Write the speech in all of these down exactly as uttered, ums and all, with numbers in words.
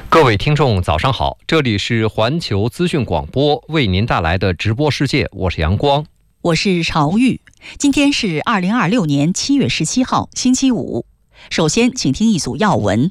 各位听众早上好，这里是环球资讯广播为您带来的直播世界，我是阳光， 我是朝玉。今天是二零二六年七月十七号星期五。首先请听一组要闻。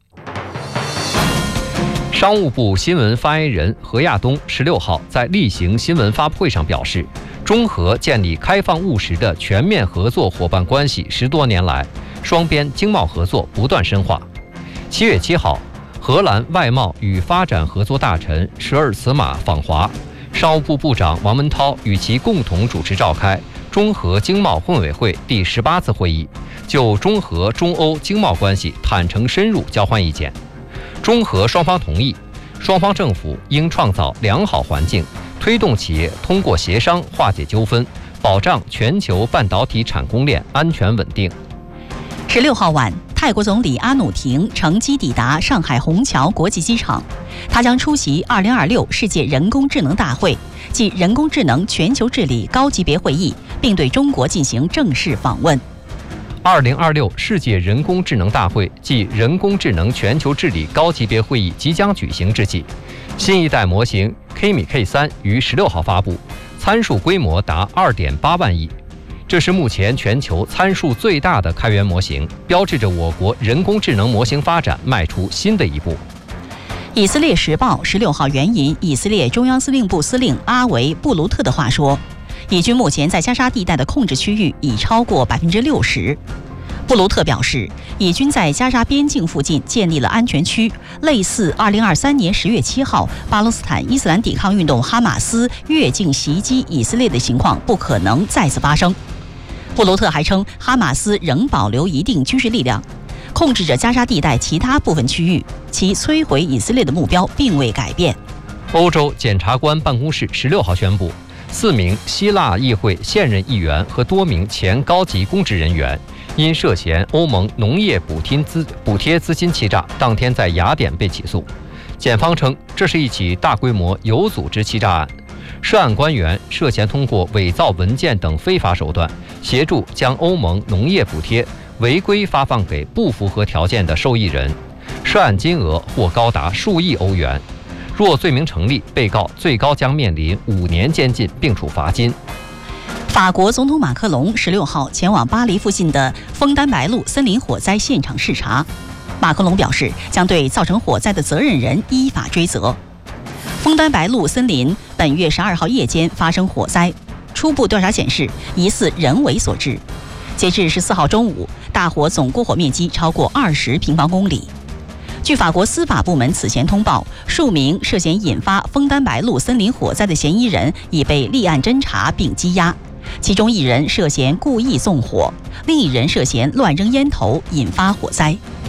商务部新闻发言人何亚东十六号在例行新闻发布会上表示，中荷建立开放务实的全面合作伙伴关系十多年来，双边经贸合作不断深化。七月七号，荷兰外贸与发展合作大臣舍尔茨马访华，商务部部长王文涛与其共同主持召开中荷经贸混委会第十八次会议，就中荷中欧经贸关系坦诚深入交换意见。中荷双方同意，双方政府应创造良好环境，推动企业通过协商化解纠纷，保障全球半导体产供链安全稳定。 十六号晚，泰国总理阿努廷乘机抵达上海虹桥国际机场，他将出席二零二六世界人工智能大会暨人工智能全球治理高级别会议，并对中国进行正式访问。 二零二六世界人工智能大会暨人工智能全球治理高级别会议即将举行之际，新一代模型 K M I K 三于十六号发布，参数规模达二点八万亿。这是目前全球参数最大的开源模型，标志着我国人工智能模型发展迈出新的一步。 以色列时报十六号援引以色列中央司令部司令阿维布卢特的话说，以军目前在加沙地带的控制区域已超过百分之六十。布卢特表示，以军在加沙边境附近建立了安全区，类似二零二三年十月七号巴勒斯坦伊斯兰抵抗运动哈马斯越境袭击以色列的情况不可能再次发生。布卢特还称，哈马斯仍保留一定军事力量，控制着加沙地带其他部分区域，其摧毁以色列的目标并未改变。 欧洲检察官办公室十六号宣布，四名希腊议会现任议员和多名前高级公职人员因涉嫌欧盟农业补贴资补贴资金欺诈，当天在雅典被起诉。检方称，这是一起大规模有组织欺诈案，涉案官员涉嫌通过伪造文件等非法手段，协助将欧盟农业补贴违规发放给不符合条件的受益人，涉案金额或高达数亿欧元。若罪名成立，被告最高将面临五年监禁并处罚金。 法国总统马克龙十六号前往巴黎附近的枫丹白露森林火灾现场视察。马克龙表示，将对造成火灾的责任人依法追责。枫丹白露森林本月十二号夜间发生火灾，初步调查显示，疑似人为所致。截至十四号中午，大火总过火面积超过二十平方公里。据法国司法部门此前通报，数名涉嫌引发枫丹白露森林火灾的嫌疑人已被立案侦查并羁押，其中一人涉嫌故意纵火，另一人涉嫌乱扔烟头引发火灾。